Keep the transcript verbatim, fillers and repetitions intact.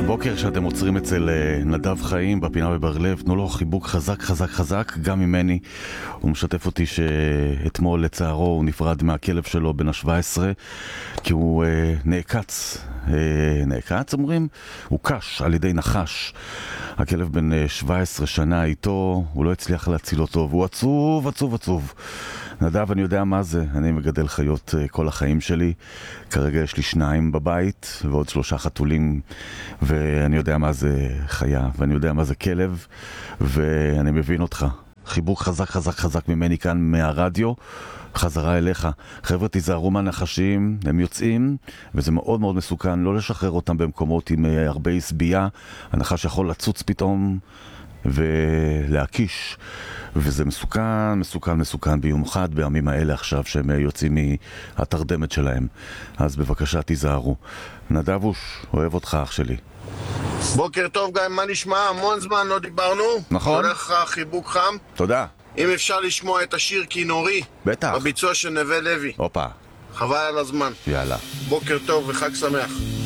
הבוקר שאתם עוצרים אצל נדב חיים בפינה בבר לב, תנו לו חיבוק חזק חזק חזק גם ממני. הוא משתף אותי שאתמול לצערו הוא נפרד מהכלב שלו בן ה-שבע עשרה כי הוא אה, נעקץ אה, נעקץ אומרים? הוא קש על ידי נחש. הכלב בן שבע עשרה שנה איתו, הוא לא הצליח להציל אותו והוא עצוב עצוב עצוב. נדב, אני יודע מה זה, אני מגדל חיות כל החיים שלי, כרגע יש לי שניים בבית ועוד שלושה חתולים, ואני יודע מה זה חיה, ואני יודע מה זה כלב, ואני מבין אותך. חיבוק חזק חזק חזק ממני כאן מהרדיו, חזרה אליך. חבר'ה, תיזהרו מהנחשים, הם יוצאים, וזה מאוד מאוד מסוכן לא לשחרר אותם במקומות עם הרבה הסבייה, הנחש יכול לצוץ פתאום ולהקיש, וזה מסוכן, מסוכן, מסוכן, במיוחד בימים האלה עכשיו שהם יוצאים מהתרדמת שלהם. אז בבקשה תיזהרו. נדבוש, אוהב אותך אח שלי. בוקר טוב גיא, מה נשמע? המון זמן לא דיברנו. נכון. הולך לך חיבוק חם. תודה. אם אפשר לשמוע את השיר כינורי. בטח. בביצוע של נווה לוי. הופה. חבל על הזמן. יאללה. בוקר טוב וחג שמח.